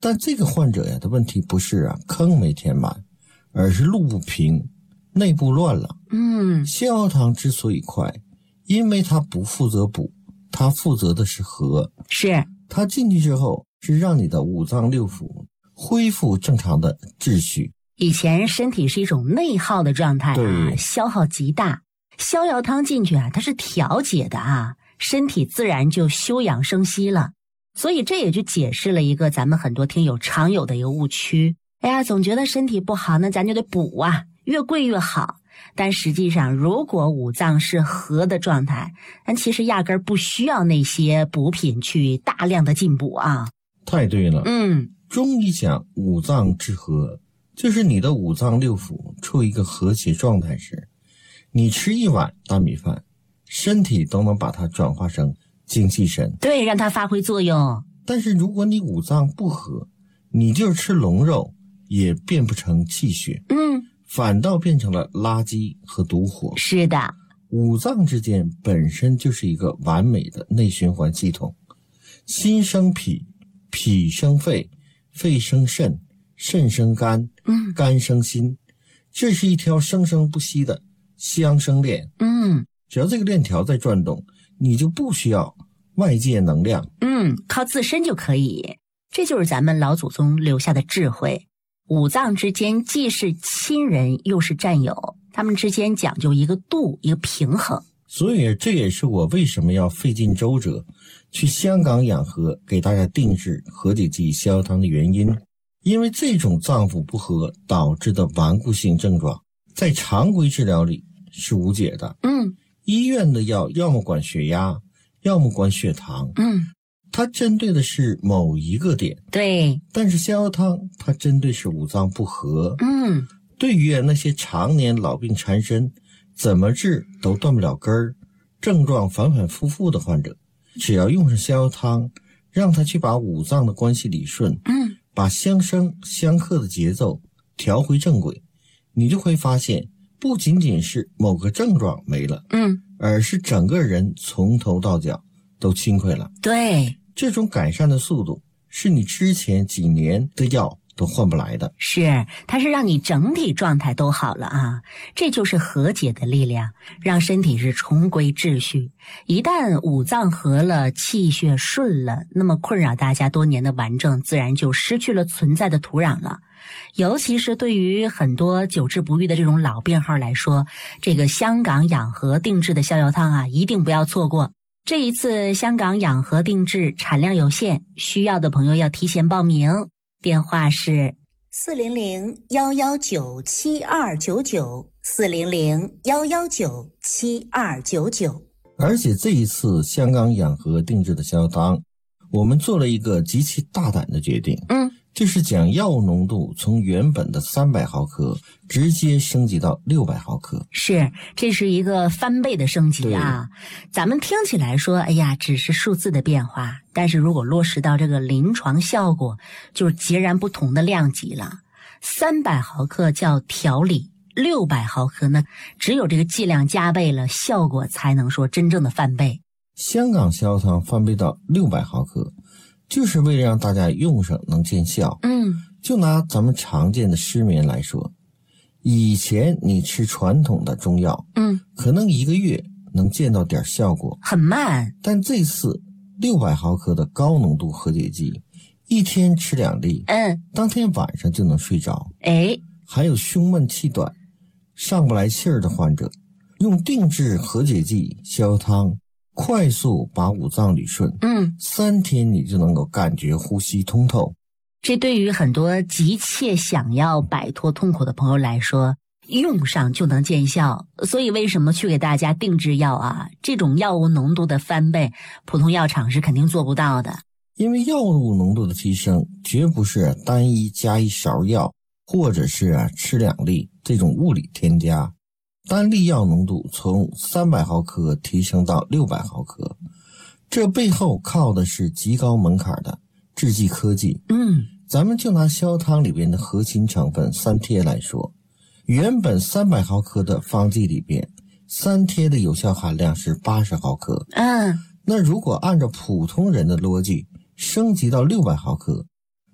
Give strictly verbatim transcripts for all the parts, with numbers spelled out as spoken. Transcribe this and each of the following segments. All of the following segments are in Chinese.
但这个患者呀的问题不是啊坑没填满，而是路不平，内部乱了。 嗯， 逍遥汤之所以快，因为它不负责补，它负责的是和。 是， 它进去之后是让你的五脏六腑恢复正常的秩序。 以前身体是一种内耗的状态啊，消耗极大。逍遥汤进去啊，它是调节的啊，身体自然就休养生息了。所以这也就解释了一个咱们很多听友常有的一个误区。哎呀，总觉得身体不好，那咱就得补啊，越贵越好。但实际上，如果五脏是和的状态，咱其实压根儿不需要那些补品去大量的进补啊。 太对了。 嗯， 中医讲五脏之和，就是你的五脏六腑处于一个和谐状态时，你吃一碗大米饭，身体都能把它转化成精气神， 对，让它发挥作用。 但是如果你五脏不和，你就吃龙肉也变不成气血， 嗯， 反倒变成了垃圾和毒火。 是的， 五脏之间本身就是一个完美的内循环系统，心生脾，脾生肺，肺生肾，肾生肝， 嗯， 肝生心，这是一条生生不息的相生链。 嗯， 只要这个链条在转动，你就不需要外界能量， 嗯，靠自身就可以。这就是咱们老祖宗留下的智慧。五脏之间既是亲人又是战友，他们之间讲究一个度，一个平衡。 所以这也是我为什么要费尽周折去香港养和给大家定制和解剂逍遥汤的原因。因为这种脏腑不和导致的顽固性症状在常规治疗里是无解的。 嗯， 医院的药要么管血压，要么管血糖， 嗯， 它针对的是某一个点。 对， 但是逍遥汤它针对是五脏不和。 嗯， 对于那些常年老病缠身，怎么治都断不了根儿，症状反反复复的患者，只要用上逍遥汤，让他去把五脏的关系理顺， 嗯， 把相生相克的节奏调回正轨，你就会发现不仅仅是某个症状没了， 嗯， 而是整个人从头到脚都轻快了。 对， 这种改善的速度是你之前几年的药都换不来的。 是，它是让你整体状态都好了啊，这就是和解的力量，让身体是重归秩序。一旦五脏和了，气血顺了，那么困扰大家多年的顽症自然就失去了存在的土壤了。尤其是对于很多久治不愈的这种老病号来说，这个香港养和定制的逍遥汤啊，一定不要错过。这一次香港养和定制产量有限，需要的朋友要提前报名，电话是四零零幺幺九七二九九，四零零幺幺九七二九九。 而且这一次香港养和定制的逍遥汤，我们做了一个极其大胆的决定， 嗯， 就是将药物浓度从原本的三百毫克直接升级到六百毫克。 是，这是一个翻倍的升级啊！咱们听起来说，哎呀，只是数字的变化，但是如果落实到这个临床效果，就是截然不同的量级了。三百毫克叫调理，六百毫克呢，只有这个剂量加倍了，效果才能说真正的翻倍。 香港逍遥汤翻倍到六百毫克，就是为了让大家用上能见效。 嗯， 就拿咱们常见的失眠来说，以前你吃传统的中药， 嗯， 可能一个月能见到点效果， 很慢。 但这次六百毫克的高浓度和解剂，一天吃两粒， 嗯， 当天晚上就能睡着。 哎， 还有胸闷气短、上不来气儿的患者，用定制和解剂逍遥汤，快速把五脏捋顺， 嗯， 三天你就能够感觉呼吸通透。 这对于很多急切想要摆脱痛苦的朋友来说，用上就能见效。所以为什么去给大家定制药啊？这种药物浓度的翻倍，普通药厂是肯定做不到的。 因为药物浓度的提升绝不是单一加一勺药，或者是啊吃两粒这种物理添加。单粒药浓度从三百毫克提升到六百毫克，这背后靠的是极高门槛的制剂科技。 嗯， 咱们就拿逍遥汤里边的核心成分三萜来说，原本三百毫克的方剂里边，三萜的有效含量是八十毫克。 嗯， 那如果按照普通人的逻辑升级到六百毫克，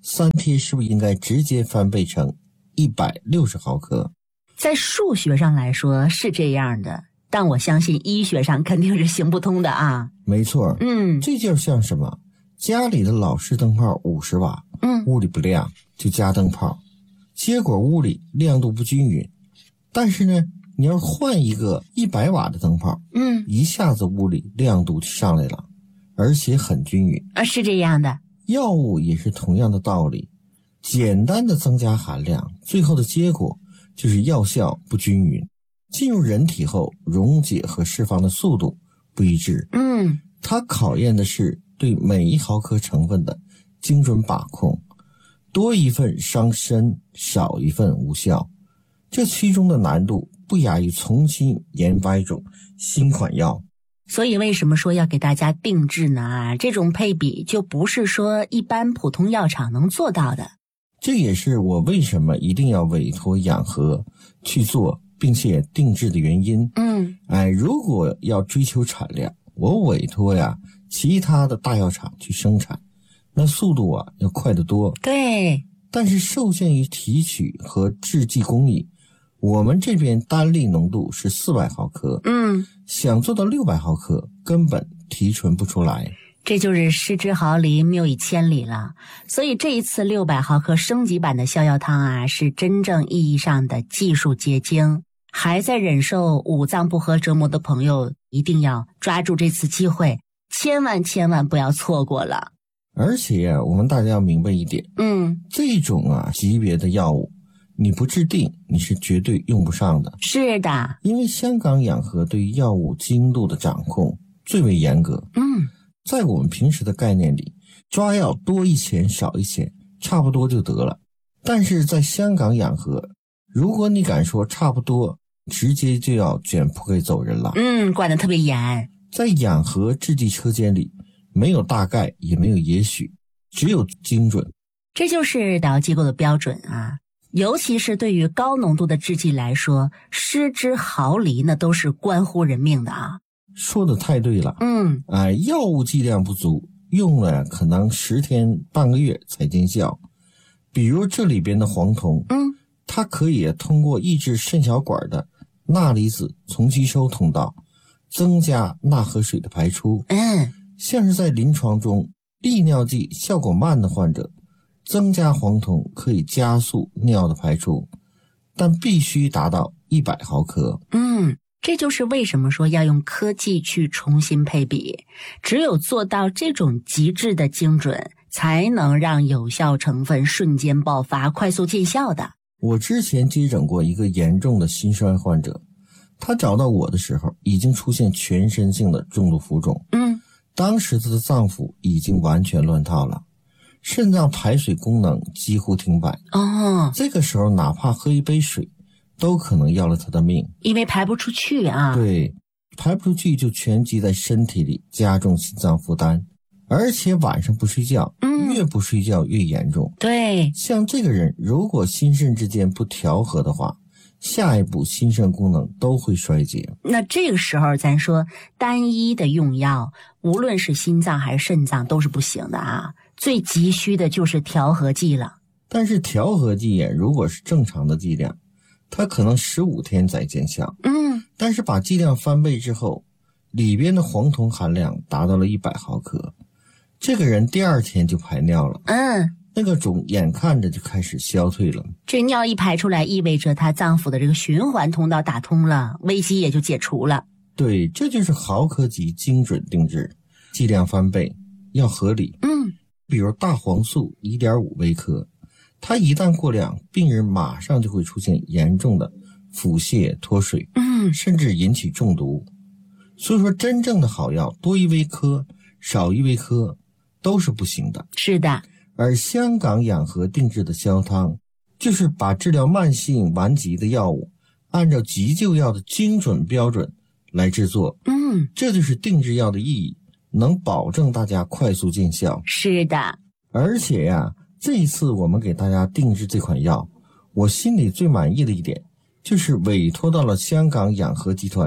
三天是不是应该直接翻倍成一百六十毫克？ 在数学上来说是这样的，但我相信医学上肯定是行不通的啊。 没错， 嗯， 这就像什么？家里的老式灯泡五十瓦， 嗯， 屋里不亮就加灯泡，结果屋里亮度不均匀。但是呢，你要换一个一百瓦的灯泡， 嗯， 一下子屋里亮度就上来了，而且很均匀。 啊，是这样的。 药物也是同样的道理，简单的增加含量，最后的结果就是药效不均匀，进入人体后溶解和释放的速度不一致。 嗯， 它考验的是对每一毫克成分的精准把控，多一份伤身，少一份无效。这其中的难度不亚于重新研发一种新款药。 所以为什么说要给大家定制呢？啊，这种配比就不是说一般普通药厂能做到的。 这也是我为什么一定要委托养和去做并且定制的原因。 嗯， 哎，如果要追求产量，我委托呀其他的大药厂去生产，那速度啊要快得多。 对， 但是受限于提取和制剂工艺，我们这边单粒浓度是四百毫克， 嗯， 想做到六百毫克根本提纯不出来。 这就是失之毫厘，谬以千里了。所以这一次六百毫克升级版的逍遥汤啊，是真正意义上的技术结晶。还在忍受五脏不和折磨的朋友，一定要抓住这次机会，千万千万不要错过了。 而且啊，我们大家要明白一点， 嗯， 这种啊级别的药物，你不制定你是绝对用不上的。 是的， 因为香港养和对于药物精度的掌控最为严格。 嗯， 在我们平时的概念里，抓药多一钱少一钱差不多就得了。但是在香港养和，如果你敢说差不多，直接就要卷铺盖走人了。 嗯，管得特别严。 在养和制剂车间里，没有大概也没有也许，只有精准。 这就是导机构的标准啊。尤其是对于高浓度的制剂来说，失之毫厘那都是关乎人命的啊。 说的太对了。 嗯， 哎，药物剂量不足，用了可能十天半个月才见效。比如这里边的黄酮， 嗯， 它可以通过抑制肾小管的钠离子重吸收通道，增加钠和水的排出。 嗯， 像是在临床中，利尿剂效果慢的患者，增加黄酮可以加速尿的排出，但必须达到一百毫克。 嗯，这就是为什么说要用科技去重新配比，只有做到这种极致的精准，才能让有效成分瞬间爆发，快速见效的。 我之前接诊过一个严重的心衰患者，他找到我的时候已经出现全身性的重度浮肿。 嗯， 当时他的脏腑已经完全乱套了，肾脏排水功能几乎停摆。 哦， 这个时候哪怕喝一杯水都可能要了他的命。 因为排不出去啊。 对，排不出去就全积在身体里，加重心脏负担，而且晚上不睡觉， 嗯， 越不睡觉越严重。 对， 像这个人如果心肾之间不调和的话，下一步心肾功能都会衰竭。 那这个时候咱说单一的用药，无论是心脏还是肾脏都是不行的啊，最急需的就是调和剂了。 但是调和剂也如果是正常的剂量，它可能十五天才见效。 嗯， 但是把剂量翻倍之后，里边的黄酮含量达到了一百毫克，这个人第二天就排尿了。 嗯， 那个肿眼看着就开始消退了。 这尿一排出来，意味着他脏腑的这个循环通道打通了，危机也就解除了。 对，这就是毫克级精准定制，剂量翻倍要合理。 嗯， 比如大黄素 一点五 微克，它一旦过量，病人马上就会出现严重的腹泻脱水， 嗯， 甚至引起中毒。所以说真正的好药多一微克少一微克都是不行的。 是的。 而香港养和定制的逍遥汤，就是把治疗慢性顽疾的药物按照急救药的精准标准来制作。 嗯， 这就是定制药的意义，能保证大家快速见效。 是的。 而且呀，这一次我们给大家定制这款药，我心里最满意的一点就是委托到了香港养和集团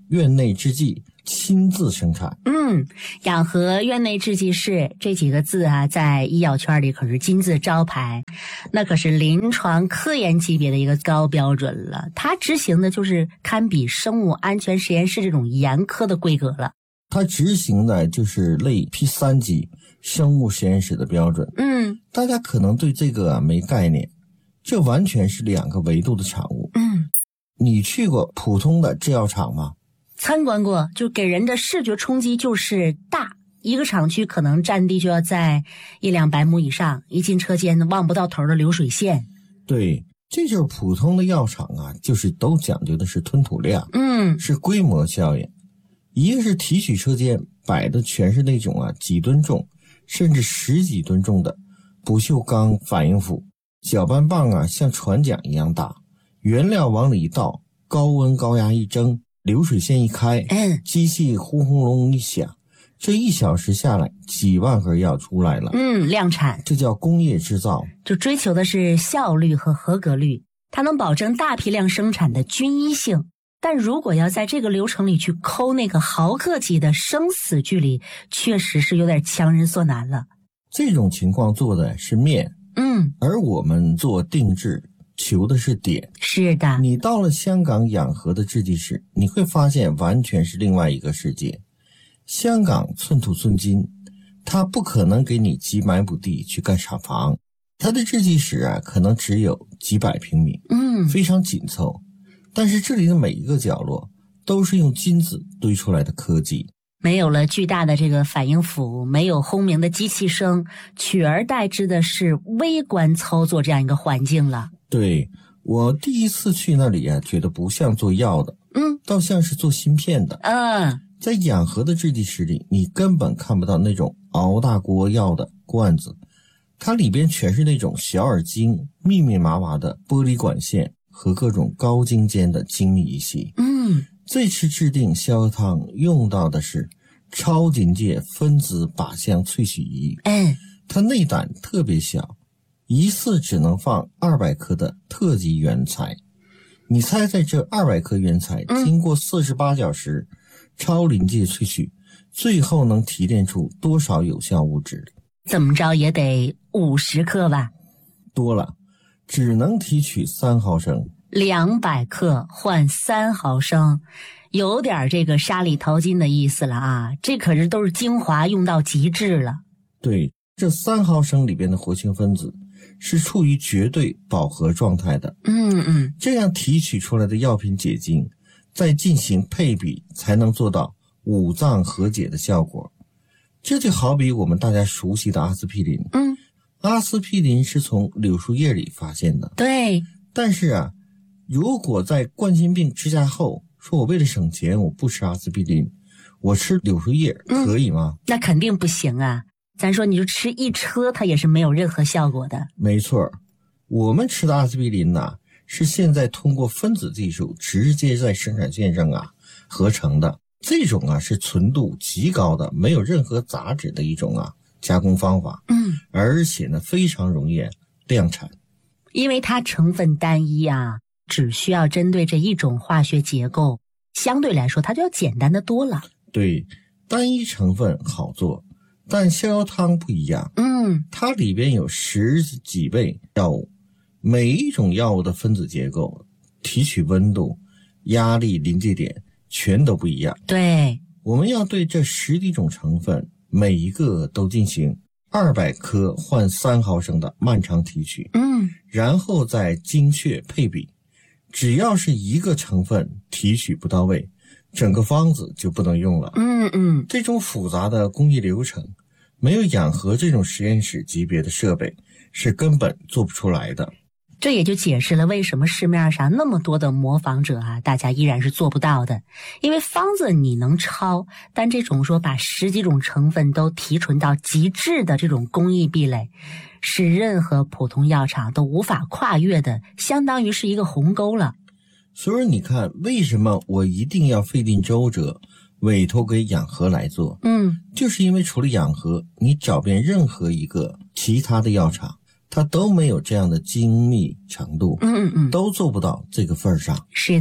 院内制剂亲自生产。 嗯，养和院内制剂室这几个字啊，在医药圈里可是金字招牌，那可是临床科研级别的一个高标准了。它执行的就是堪比生物安全实验室这种严苛的规格了。 它执行的就是类 P 三 级生物实验室的标准。 嗯， 大家可能对这个啊没概念，这完全是两个维度的产物。 嗯， 你去过普通的制药厂吗？ 参观过，就给人的视觉冲击就是大，一个厂区可能占地就要在一两百亩以上，一进车间望不到头的流水线。 对，这就是普通的药厂啊，就是都讲究的是吞吐量， 嗯， 是规模效应。一个是提取车间摆的全是那种啊几吨重甚至十几吨重的不锈钢反应釜，搅拌棒啊像船桨一样大，原料往里一倒，高温高压一蒸，流水线一开， 嗯， 机器轰轰隆一响，这一小时下来几万盒药出来了。 嗯，量产， 这叫工业制造， 就追求的是效率和合格率，它能保证大批量生产的均一性。但如果要在这个流程里去抠那个毫克级的生死距离，确实是有点强人所难了。 这种情况做的是面， 嗯， 而我们做定制求的是点。 是的， 你到了香港养和的制剂室，你会发现完全是另外一个世界。香港寸土寸金，它不可能给你几百亩地去干厂房，它的制剂室啊可能只有几百平米， 嗯， 非常紧凑。但是这里的每一个角落都是用金子堆出来的科技， 没有了巨大的这个反应釜，没有轰鸣的机器声，取而代之的是微观操作这样一个环境了。 对，我第一次去那里啊，觉得不像做药的， 嗯， 倒像是做芯片的。 嗯， 在养和的制剂室里，你根本看不到那种熬大锅药的罐子，它里边全是那种小耳晶，密密麻麻的玻璃管线和各种高精尖的精密仪器。 嗯， 这次制定逍遥汤用到的是超临界分子靶向萃取仪， 嗯， 它内胆特别小，一次只能放二百克的特级原材。你猜猜这二百克原材经过四十八小时超临界萃取，最后能提炼出多少有效物质？ 怎么着也得五十克吧？ 多了，只能提取三毫升。 两百克换三毫升，有点这个沙里淘金的意思了啊！这可是都是精华用到极致了。 对，这三毫升里边的活性分子是处于绝对饱和状态的。 嗯嗯， 这样提取出来的药品结晶，再进行配比，才能做到五脏和解的效果。这就好比我们大家熟悉的阿司匹林。 嗯， 阿司匹林是从柳树叶里发现的。 对， 但是啊，如果在冠心病之下后，说我为了省钱，我不吃阿司匹林，我吃柳树叶， 嗯， 可以吗？ 那肯定不行啊！咱说你就吃一车，它也是没有任何效果的。 没错，我们吃的阿司匹林呐、啊，是现在通过分子技术直接在生产线上啊合成的。这种啊是纯度极高的，没有任何杂质的一种啊加工方法。 嗯， 而且呢非常容易量产， 因为它成分单一啊，只需要针对这一种化学结构，相对来说它就要简单的多了。 对，单一成分好做，但逍遥汤不一样。 嗯， 它里边有十几味药物，每一种药物的分子结构、提取温度、压力、临界点全都不一样。 对， 我们要对这十几种成分每一个都进行二百克换三毫升的漫长提取， 嗯， 然后再精确配比。只要是一个成分提取不到位，整个方子就不能用了。 嗯嗯， 这种复杂的工艺流程，没有养和这种实验室级别的设备，是根本做不出来的。 这也就解释了为什么市面上那么多的模仿者啊，大家依然是做不到的。因为方子你能抄，但这种说把十几种成分都提纯到极致的这种工艺壁垒，是任何普通药厂都无法跨越的，相当于是一个鸿沟了。 所以你看，为什么我一定要费尽周折委托给养和来做？ 嗯， 就是因为除了养和，你找遍任何一个其他的药厂，它都没有这样的精密程度， 嗯嗯嗯， 都做不到这个份儿上。 是的，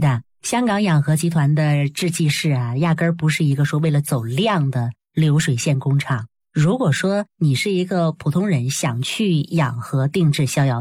香港养和集团的制剂室啊，压根儿不是一个说为了走量的流水线工厂。如果说你是一个普通人，想去养和定制逍遥